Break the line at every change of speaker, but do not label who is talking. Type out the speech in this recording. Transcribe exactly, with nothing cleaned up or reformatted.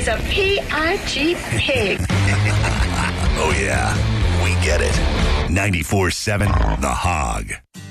is a P I G pig.
Oh, yeah. We get it. ninety-four seven The Hog.